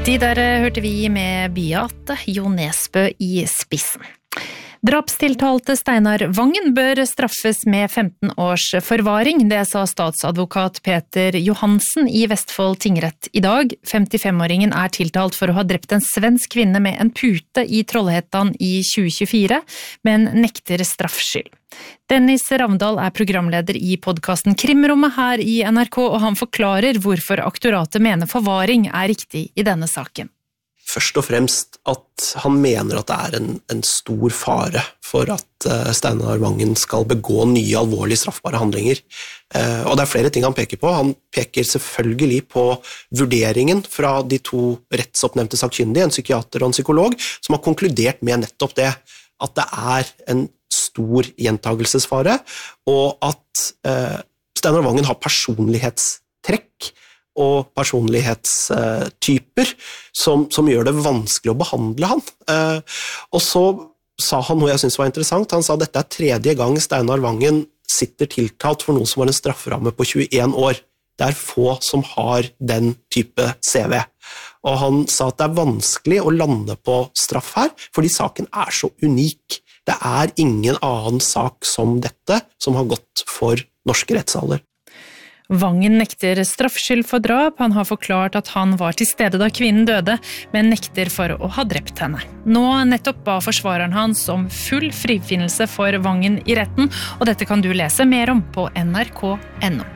De der hørte vi med Beate Jo Nesbø i spissen. Drapstiltalte Steinar Vangen bør straffes med 15 års forvaring, det sa statsadvokat Peter Johansen i Vestfold tingrett i dag. 55-åringen er tiltalt for å ha drept en svensk kvinne med en pute i Trollhättan i 2024, men nekter straffskyld. Dennis Ravndal er programleder i podcasten Krimrommet her i NRK, og han forklarer hvorfor aktoratet mener forvaring er riktig i denne saken. Først og fremst at han mener at det er en stor fare for at Steinar Vangen skal begå nye alvorlige straffbare handlinger. Og det er flere ting han peker på. Han peker selvfølgelig på vurderingen fra de to rettsoppnevnte sakkyndige, en psykiater og en psykolog, som har konkludert med nettopp det, at det er en stor gjentagelsesfare, og at Steinar Vangen har personlighetstrekk og personlighetstyper som gjør det vanskelig å behandle han. Og så sa han noe jeg synes var interessant. Han sa at dette er 3. gang Steinar Vangen sitter tiltalt for noe som har en strafferamme på 21 år. Det er få som har den type CV. Og han sa at det er vanskelig å lande på straff her, fordi saken er så unik. Det er ingen annen sak som dette som har gått for norske rettssaler. Vangen nekter straffskyld for drap. Han har forklart at han var til stede da kvinnen døde, men nekter for å ha drept henne. Nå nettopp ba forsvareren hans om full frifinnelse for Vangen i retten, og dette kan du lese mer om på nrk.no.